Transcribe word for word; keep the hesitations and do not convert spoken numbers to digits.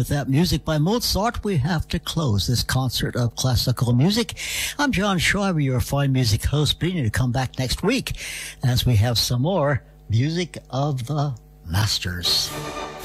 with that music by Mozart, we have to close this concert of classical music. I'm John Schreiber, your fine music host, bringing you to come back next week as we have some more music of the masters.